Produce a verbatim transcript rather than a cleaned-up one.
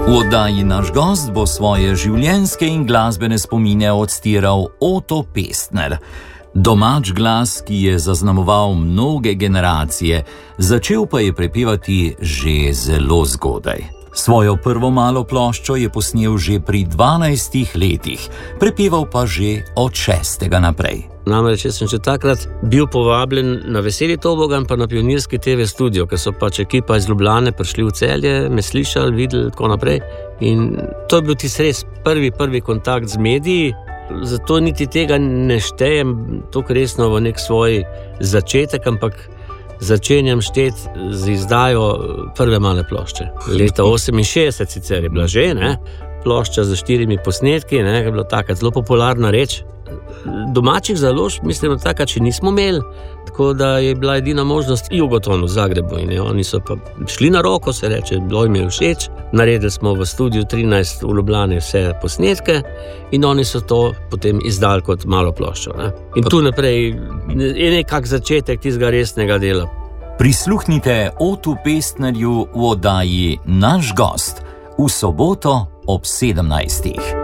V oddaji Naš gost bo svoje življenjske in glasbene spomine odstiral Oto Pestner. Domač glas, ki je zaznamoval mnoge generacije, začel pa je prepevati že zelo zgodaj. Svojo prvo malo ploščo je posnel že pri dvanajstih letih, prepeval pa že od šestega naprej. Namreč, jaz sem že takrat bil povabljen na Veseli tobogan pa na Pionirski te ve studio, ker so pač ekipa iz Ljubljane prišli v Celje, me slišali, videli, tako naprej. In to je bil tisti res prvi, prvi kontakt z mediji, zato niti tega ne štejem tako resno v nek svoj začetek, ampak začenjam šteti z izdajo prve male plošče. Leta oseminšestdeset sicer je bila že, ne? Plošča z štirimi posnetki, ne? Je bila taka zelo popularna reč. Domačih založb, mislim, takrat še nismo imeli, tako da je bila edina možnost Jugoton v Zagrebu in je, oni so pa šli na roko, se reče, bilo jim je všeč. Naredili smo v studiu trinajst v Ljubljani vse posnetke in oni so to potem izdali kot malo ploščo. Ne? In tu naprej je nekak začetek tistega resnega dela. Prisluhnite Otu Pestnerju v oddaji Naš gost v soboto ob sedemnajstih.